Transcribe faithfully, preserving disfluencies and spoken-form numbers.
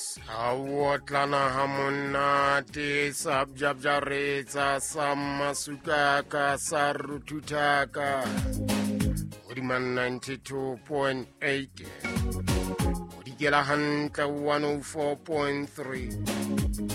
Awotlana hamonate sabjabjaretsa samasukaka sarututaka. Odiman ninety-two point eight. Odigela hanta one oh four point three.